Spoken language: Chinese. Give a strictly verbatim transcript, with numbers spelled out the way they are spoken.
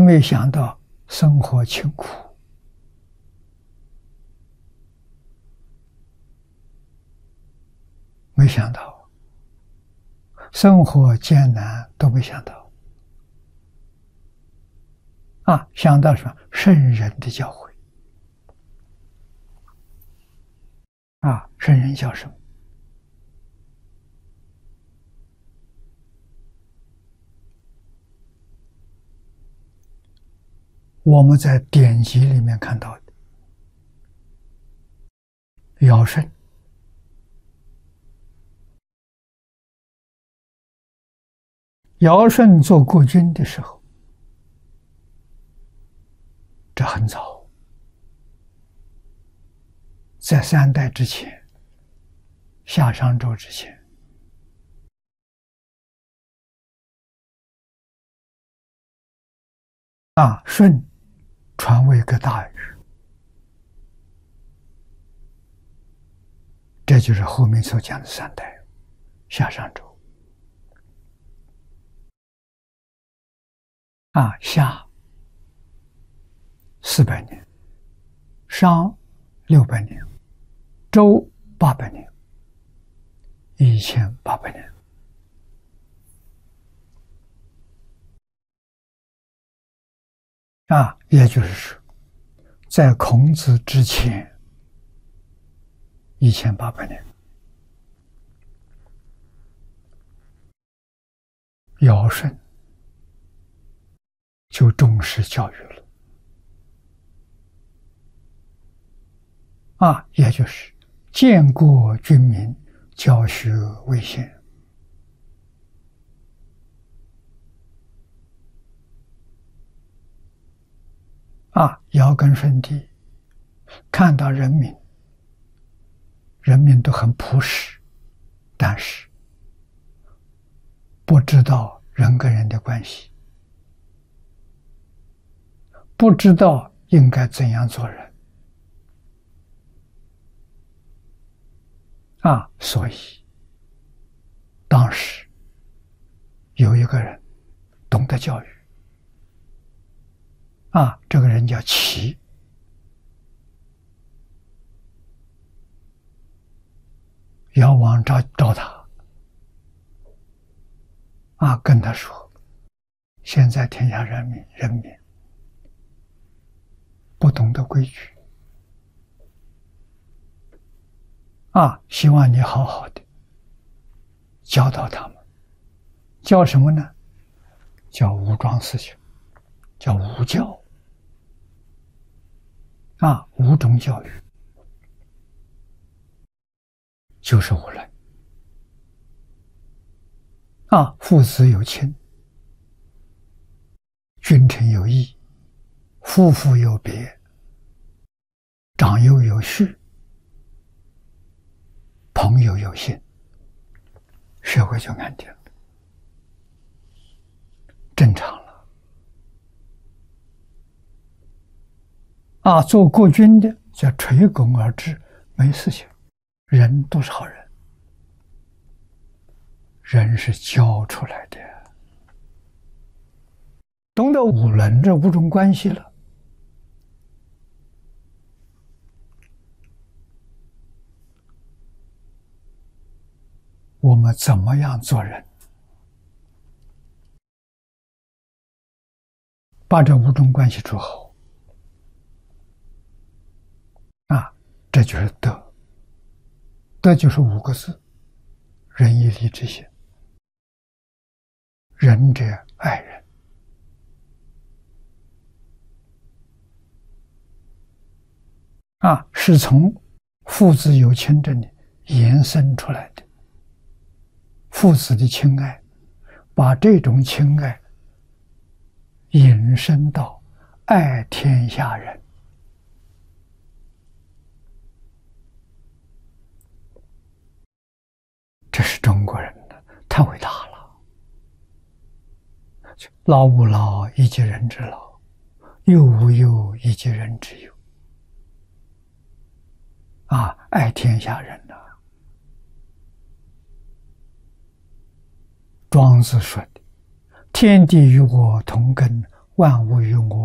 没有想到生活清苦？没想到，生活艰难都没想到。啊，想到什么？圣人的教诲。啊，圣人叫什么？我们在典籍里面看到的，尧舜。尧舜做国君的时候，这很早，在三代之前，夏商周之前。啊，舜传位给大禹，这就是后面所讲的三代，夏商周。啊，夏四百年，商六百年，周八百年，一千八百年。啊，也就是说，在孔子之前一千八百年，尧舜就重视教育了。啊，也就是建国军民，教学为先。啊，尧跟舜帝看到人民，人民都很朴实，但是不知道人跟人的关系，不知道应该怎样做人。啊，所以当时有一个人懂得教育。啊，这个人叫齐。尧王召召他，啊，跟他说：“现在天下人民人民不懂得规矩，啊，希望你好好的教导他们。教什么呢？叫武装思想，叫武教。啊，五种教育就是五伦。啊，父子有亲，君臣有义，夫妇有别，长幼有序，朋友有信，社会就安定了，正常了。啊，做国君的叫垂拱而治，没事情，人都是好人，人是教出来的，懂得五伦这五种关系了，我们怎么样做人？把这五种关系处好。啊，这就是德。德就是五个字：仁义礼智信。仁者爱人。啊，是从父子有亲这里延伸出来的。父子的亲爱，把这种亲爱引申到爱天下人。这是中国人的，太伟大了。老吾老以及人之老，幼吾幼以及人之幼。啊，爱天下人呐、啊！庄子说的：“天地与我同根， 万物与我